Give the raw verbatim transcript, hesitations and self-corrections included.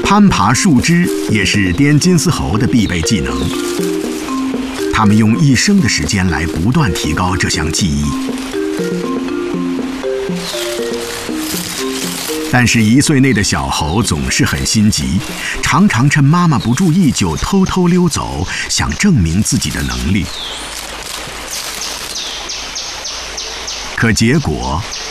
攀爬树枝也是滇金丝猴的必备技能。它们用一生的时间来不断提高这项技艺。但是，一岁内的小猴总是很心急，常常趁妈妈不注意就偷偷溜走，想证明自己的能力。可结果